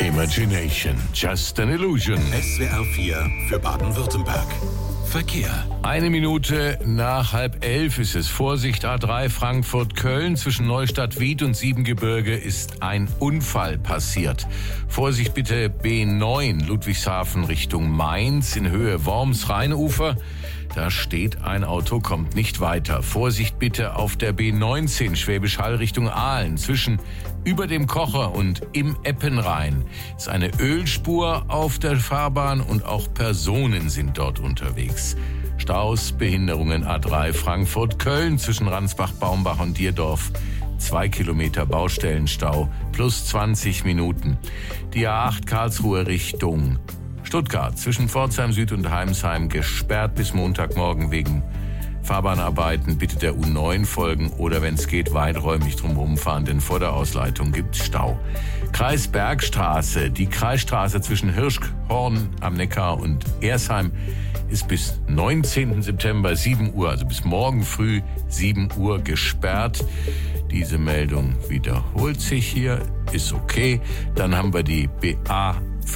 Imagination, just an illusion. SWR 4 für Baden-Württemberg. Verkehr. 1 Minute nach 10:30 ist es. Vorsicht, A3 Frankfurt-Köln. Zwischen Neustadt-Wied und Siebengebirge ist ein Unfall passiert. Vorsicht bitte B9 Ludwigshafen Richtung Mainz in Höhe Worms-Rheinufer. Da steht ein Auto, kommt nicht weiter. Vorsicht bitte auf der B19 Schwäbisch Hall Richtung Aalen. Zwischen über dem Kocher und im Eppenrhein ist eine Ölspur auf der Fahrbahn und auch Personen sind dort unterwegs. Staus, Behinderungen A3 Frankfurt-Köln zwischen Ransbach, Baumbach und Dierdorf. 2 Kilometer Baustellenstau plus 20 Minuten. Die A8 Karlsruhe Richtung Stuttgart zwischen Pforzheim Süd und Heimsheim gesperrt bis Montagmorgen wegen Fahrbahnarbeiten. Bitte der U9 folgen oder wenn es geht weiträumig drumherum fahren, denn vor der Ausleitung gibt's Stau. Kreisbergstraße, die Kreisstraße zwischen Hirschhorn am Neckar und Ersheim ist bis 19. September 7 Uhr, also bis morgen früh 7 Uhr gesperrt. Diese Meldung wiederholt sich hier, ist okay. Dann haben wir die BA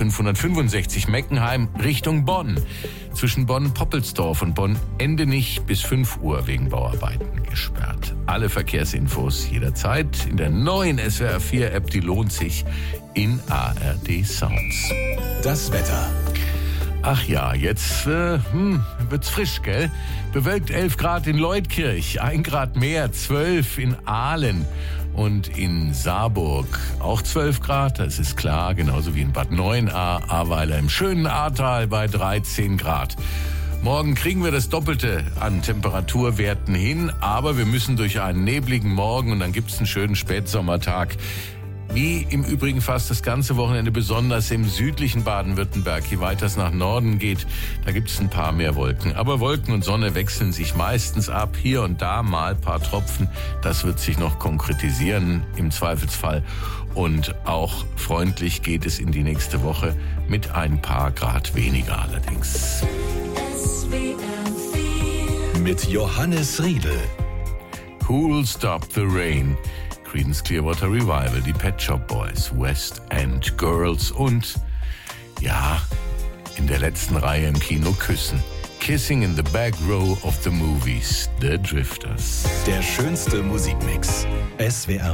565 Meckenheim Richtung Bonn. Zwischen Bonn-Poppelsdorf und Bonn-Endenich bis 5 Uhr wegen Bauarbeiten gesperrt. Alle Verkehrsinfos jederzeit in der neuen SWR 4 App, die lohnt sich in ARD Sounds. Das Wetter. Ach ja, jetzt wird's frisch, gell? Bewölkt 11 Grad in Leutkirch, 1 Grad mehr, 12 in Aalen und in Saarburg. Auch 12 Grad, das ist klar, genauso wie in Bad Neuenahr, Ahrweiler im schönen Ahrtal bei 13 Grad. Morgen kriegen wir das Doppelte an Temperaturwerten hin, aber wir müssen durch einen nebligen Morgen und dann gibt's einen schönen Spätsommertag. Wie im Übrigen fast das ganze Wochenende, besonders im südlichen Baden-Württemberg, je weiter es nach Norden geht, da gibt es ein paar mehr Wolken. Aber Wolken und Sonne wechseln sich meistens ab, hier und da mal ein paar Tropfen. Das wird sich noch konkretisieren im Zweifelsfall. Und auch freundlich geht es in die nächste Woche mit ein paar Grad weniger allerdings. Mit Johannes Riedel. Who'll Stop the Rain? Creedence Clearwater Revival, die Pet Shop Boys, West End Girls und, ja, in der letzten Reihe im Kino Küssen. Kissing in the Back Row of the Movies, The Drifters. Der schönste Musikmix. SWR